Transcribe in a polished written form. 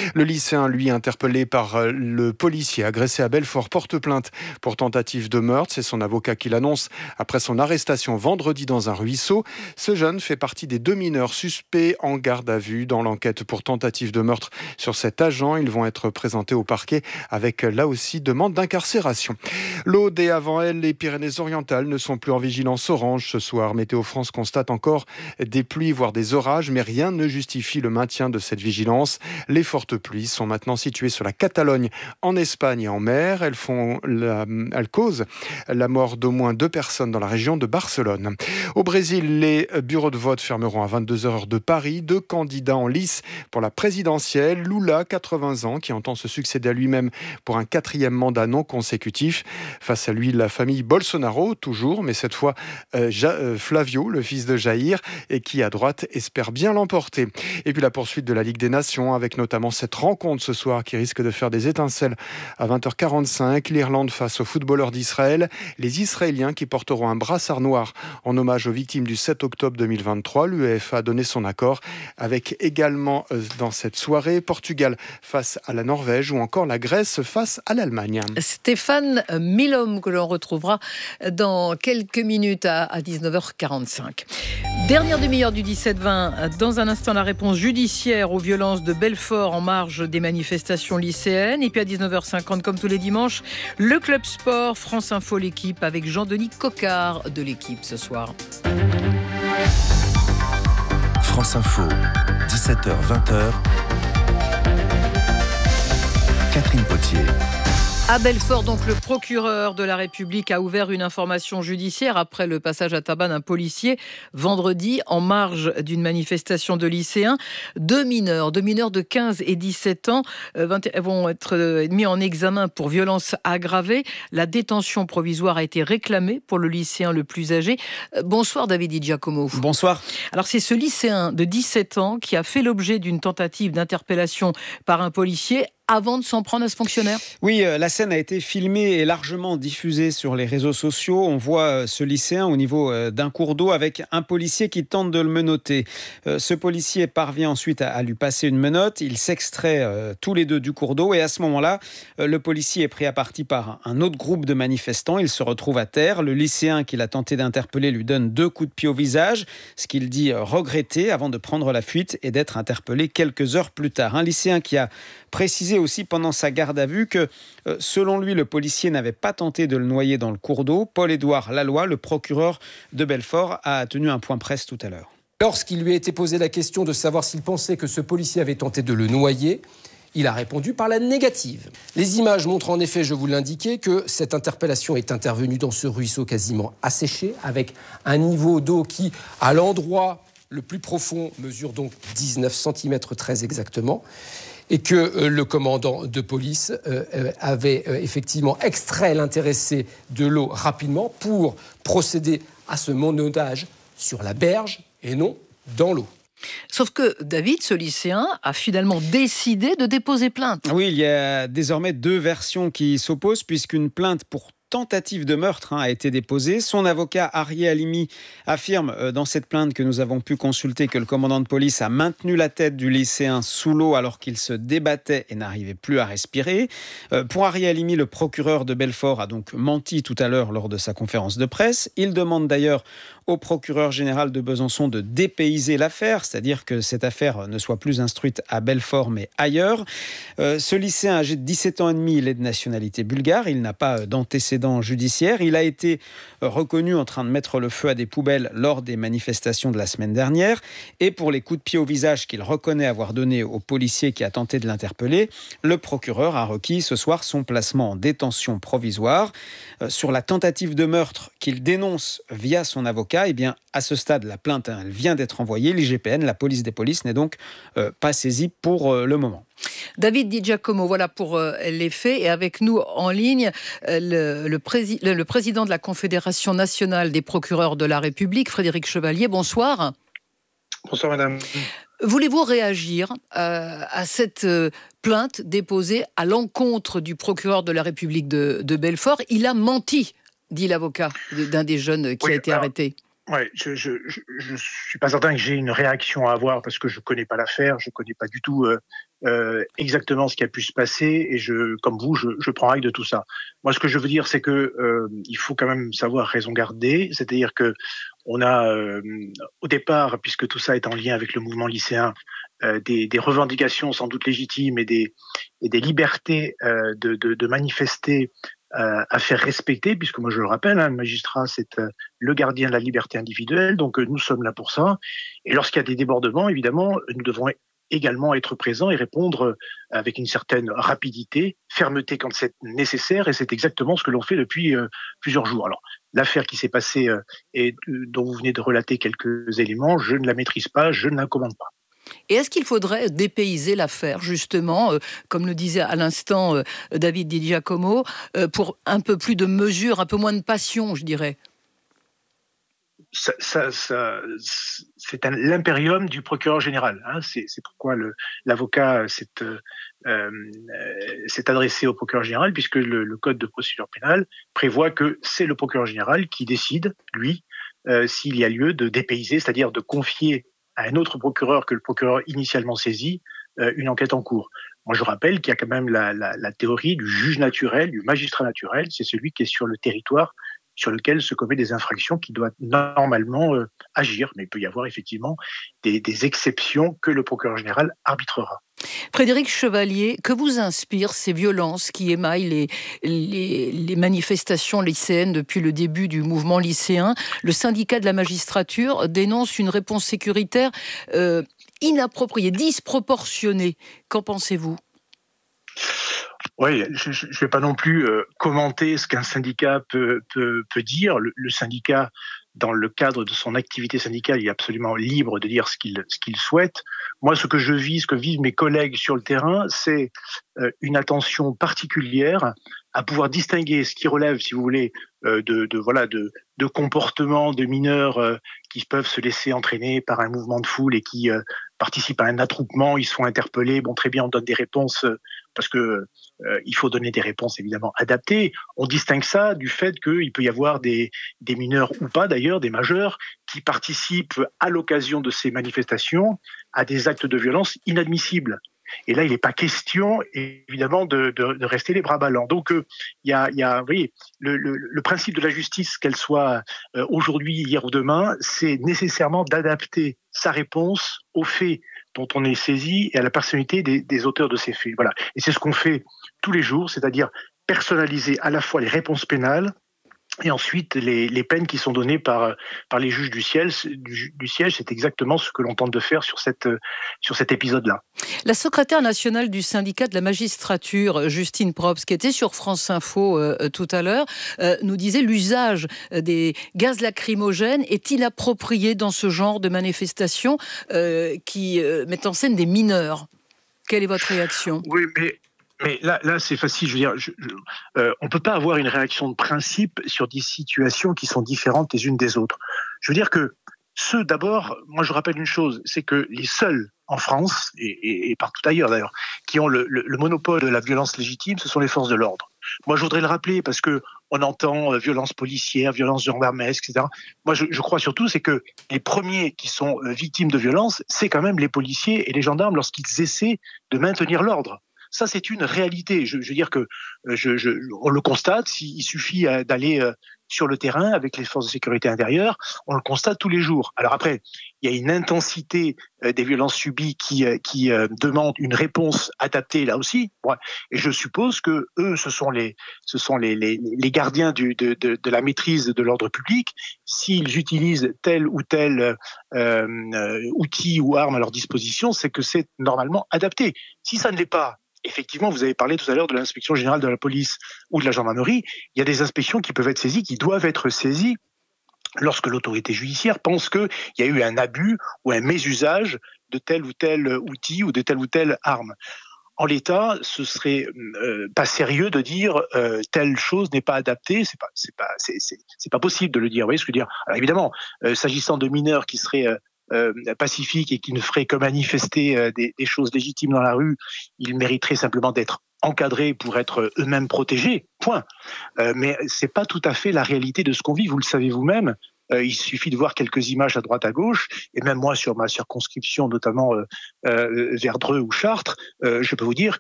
Le lycéen, lui, interpellé par le policier agressé à Belfort, porte plainte pour tentative de meurtre. C'est son avocat qui l'annonce après son arrestation vendredi dans un ruisseau. Ce jeune fait partie des 2 mineurs suspects en garde à vue dans l'enquête pour tentative de meurtre sur cet agent. Ils vont être présentés au parquet avec là aussi demande d'incarcération. L'Aude et avant elle, les Pyrénées-Orientales ne sont plus en vigilance orange ce soir. Météo France constate encore des pluies, voire des orages, mais rien ne justifie le maintien de cette vigilance. Les fortes pluies sont maintenant situées sur la Catalogne, en Espagne et en mer. Elles causent la mort d'au moins 2 personnes dans la région de Barcelone. Au Brésil, les bureaux de vote fermeront à 22h heure de Paris. 2 candidats en lice pour la présidentielle. Lula, 80 ans, qui entend se succéder à lui-même pour un 4e mandat non consécutif. Face à lui, la famille Bolsonaro, toujours, mais cette fois Flavio, le fils de Jair, et qui, à droite, espère bien l'emporter. Et puis la poursuite de la Ligue des Nations, avec notamment cette rencontre ce soir qui risque de faire des étincelles à 20h45. L'Irlande face aux footballeurs d'Israël. Les Israéliens qui porteront un brassard noir en hommage aux victimes du 7 octobre 2023. L'UEFA a donné son accord, avec également dans cette soirée Portugal face à la Norvège ou encore la Grèce face à l'Allemagne. Stéphane Milhomme, que l'on retrouvera dans quelques minutes à 19h45. Dernière demi-heure du 17-20. Dans un instant, la réponse judiciaire aux violences de Belfort en marge des manifestations lycéennes. Et puis à 19h50, comme tous les dimanches, le Club Sport, France Info, l'équipe, avec Jean-Denis Coquard de l'équipe ce soir. France Info, 17h-20h. Catherine Potier. À Belfort, donc, le procureur de la République a ouvert une information judiciaire après le passage à tabac d'un policier vendredi en marge d'une manifestation de lycéens. 2 mineurs de 15 et 17 ans vont être mis en examen pour violence aggravée. La détention provisoire a été réclamée pour le lycéen le plus âgé. Bonsoir David Di Giacomo. Bonsoir. Alors c'est ce lycéen de 17 ans qui a fait l'objet d'une tentative d'interpellation par un policier avant de s'en prendre à ce fonctionnaire. Oui, la scène a été filmée et largement diffusée sur les réseaux sociaux. On voit ce lycéen au niveau d'un cours d'eau avec un policier qui tente de le menotter. Ce policier parvient ensuite à lui passer une menotte. Ils s'extraient tous les deux du cours d'eau et à ce moment-là, le policier est pris à partie par un autre groupe de manifestants. Il se retrouve à terre. Le lycéen qu'il a tenté d'interpeller lui donne 2 coups de pied au visage, ce qu'il dit regretter avant de prendre la fuite et d'être interpellé quelques heures plus tard. Un lycéen qui a précisé aussi pendant sa garde à vue que, selon lui, le policier n'avait pas tenté de le noyer dans le cours d'eau. Paul-Édouard Laloy, le procureur de Belfort, a tenu un point presse tout à l'heure. Lorsqu'il lui a été posé la question de savoir s'il pensait que ce policier avait tenté de le noyer, il a répondu par la négative. Les images montrent en effet, je vous l'indiquais, que cette interpellation est intervenue dans ce ruisseau quasiment asséché, avec un niveau d'eau qui, à l'endroit le plus profond, mesure donc 19 cm très exactement, et que le commandant de police avait effectivement extrait l'intéressé de l'eau rapidement pour procéder à ce monodage sur la berge et non dans l'eau. Sauf que David, ce lycéen, a finalement décidé de déposer plainte. Oui, il y a désormais 2 versions qui s'opposent puisqu'une plainte pour tentative de meurtre a été déposée. Son avocat, Arié Halimi, affirme dans cette plainte que nous avons pu consulter que le commandant de police a maintenu la tête du lycéen sous l'eau alors qu'il se débattait et n'arrivait plus à respirer. Pour Arié Halimi, le procureur de Belfort a donc menti tout à l'heure lors de sa conférence de presse. Il demande d'ailleurs au procureur général de Besançon de dépayser l'affaire, c'est-à-dire que cette affaire ne soit plus instruite à Belfort mais ailleurs. Ce lycéen âgé de 17 ans et demi, il est de nationalité bulgare, il n'a pas d'antécédent judiciaire. Il a été reconnu en train de mettre le feu à des poubelles lors des manifestations de la semaine dernière. Et pour les coups de pied au visage qu'il reconnaît avoir donnés au policier qui a tenté de l'interpeller, le procureur a requis ce soir son placement en détention provisoire. Sur la tentative de meurtre qu'il dénonce via son avocat, eh bien, à ce stade, la plainte elle vient d'être envoyée. L'IGPN, la police des polices, n'est donc pas saisie pour le moment. David Di Giacomo, voilà pour les faits. Et avec nous en ligne, le président de la Confédération nationale des procureurs de la République, Frédéric Chevalier. Bonsoir. Bonsoir madame. Voulez-vous réagir à cette plainte déposée à l'encontre du procureur de la République de Belfort ? Il a menti, dit l'avocat d'un des jeunes qui a été arrêté. Ouais, je suis pas certain que j'ai une réaction à avoir parce que je connais pas l'affaire, je connais pas du tout exactement ce qui a pu se passer et comme vous, je prends acte de tout ça. Moi, ce que je veux dire, c'est que il faut quand même savoir raison garder, c'est-à-dire que on a au départ, puisque tout ça est en lien avec le mouvement lycéen, des revendications sans doute légitimes et des libertés de manifester à faire respecter, puisque moi je le rappelle, le magistrat c'est le gardien de la liberté individuelle, donc nous sommes là pour ça. Et lorsqu'il y a des débordements, évidemment, nous devons également être présents et répondre avec une certaine rapidité, fermeté quand c'est nécessaire, et c'est exactement ce que l'on fait depuis plusieurs jours. Alors, l'affaire qui s'est passée et dont vous venez de relater quelques éléments, je ne la maîtrise pas, je ne la commande pas. Et est-ce qu'il faudrait dépayser l'affaire, justement, comme le disait à l'instant David Di Giacomo, pour un peu plus de mesure, un peu moins de passion, je dirais? C'est l'impérium du procureur général. C'est pourquoi l'avocat s'est adressé au procureur général, puisque le code de procédure pénale prévoit que c'est le procureur général qui décide, lui, s'il y a lieu de dépayser, c'est-à-dire de confier à un autre procureur que le procureur initialement saisi une enquête en cours. Moi, je rappelle qu'il y a quand même la théorie du juge naturel, du magistrat naturel, c'est celui qui est sur le territoire sur lequel se commettent des infractions qui doit normalement agir. Mais il peut y avoir effectivement des exceptions que le procureur général arbitrera. Frédéric Chevalier, que vous inspirent ces violences qui émaillent les manifestations lycéennes depuis le début du mouvement lycéen? Le syndicat de la magistrature dénonce une réponse sécuritaire inappropriée, disproportionnée. Qu'en pensez-vous? Oui, je ne vais pas non plus commenter ce qu'un syndicat peut dire. Le syndicat, dans le cadre de son activité syndicale, il est absolument libre de dire ce qu'il souhaite. Moi, ce que je vis, ce que vivent mes collègues sur le terrain, c'est une attention particulière à pouvoir distinguer ce qui relève, si vous voulez, de comportements de mineurs qui peuvent se laisser entraîner par un mouvement de foule et qui participent à un attroupement, ils sont interpellés. Bon, très bien, on donne des réponses parce que il faut donner des réponses évidemment adaptées. On distingue ça du fait qu'il peut y avoir des mineurs ou pas d'ailleurs, des majeurs, qui participent à l'occasion de ces manifestations à des actes de violence inadmissibles. Et là, il n'est pas question, évidemment, de rester les bras ballants. Donc, il y a, vous voyez, le principe de la justice, qu'elle soit aujourd'hui, hier ou demain, c'est nécessairement d'adapter sa réponse aux faits dont on est saisi et à la personnalité des auteurs de ces faits. Voilà. Et c'est ce qu'on fait tous les jours, c'est-à-dire personnaliser à la fois les réponses pénales et ensuite les peines qui sont données par les juges du siège. C'est exactement ce que l'on tente de faire sur cet épisode-là. La secrétaire nationale du syndicat de la magistrature, Justine Probst, qui était sur France Info tout à l'heure, nous disait l'usage des gaz lacrymogènes est inapproprié dans ce genre de manifestation qui mettent en scène des mineurs. Quelle est votre réaction ? Oui, mais là, c'est facile. Je veux dire, on peut pas avoir une réaction de principe sur des situations qui sont différentes les unes des autres. Je veux dire que d'abord, moi je rappelle une chose, c'est que les seuls en France, et partout ailleurs d'ailleurs, qui ont le monopole de la violence légitime, ce sont les forces de l'ordre. Moi je voudrais le rappeler parce que on entend violence policière, violence gendarmesque, etc. Moi je crois surtout, c'est que les premiers qui sont victimes de violence, c'est quand même les policiers et les gendarmes lorsqu'ils essaient de maintenir l'ordre. Ça, c'est une réalité. Je veux dire que on le constate. Il suffit d'aller sur le terrain avec les forces de sécurité intérieure. On le constate tous les jours. Alors après, il y a une intensité des violences subies qui demande une réponse adaptée là aussi. Ouais. Et je suppose que eux, ce sont les gardiens de la maîtrise de l'ordre public. S'ils utilisent tel ou tel outil ou arme à leur disposition, c'est que c'est normalement adapté. Si ça ne l'est pas, effectivement, vous avez parlé tout à l'heure de l'inspection générale de la police ou de la gendarmerie. Il y a des inspections qui peuvent être saisies, qui doivent être saisies lorsque l'autorité judiciaire pense qu'il y a eu un abus ou un mésusage de tel ou tel outil ou de telle ou telle arme. En l'état, ce serait pas sérieux de dire telle chose n'est pas adaptée. C'est pas possible de le dire. Vous voyez ce que je veux dire ? Alors évidemment, s'agissant de mineurs qui seraient pacifiques et qui ne feraient que manifester des choses légitimes dans la rue, ils mériteraient simplement d'être encadrés pour être eux-mêmes protégés, point. Mais c'est pas tout à fait la réalité de ce qu'on vit, vous le savez vous-même. Il suffit de voir quelques images à droite à gauche, et même moi sur ma circonscription, notamment vers Dreux ou Chartres, je peux vous dire